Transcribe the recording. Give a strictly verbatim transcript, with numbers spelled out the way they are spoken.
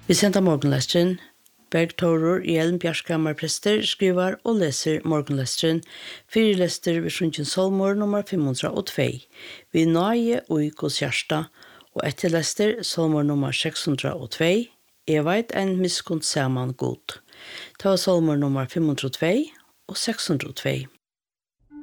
Vi sender morgenlesteren. Bergtorur i Elm Bjarskammer prester skriver og leser morgenlesteren. Fire lester ved Sjunken Solmor nummer fem hundre og to. Vi nøye og i Guds hjärsta og etter lester Solmor nummer seks hundre og to. Jeg vet en miskunn saman god. Det var Solmor nummer fem hundre og to og seks hundre og to.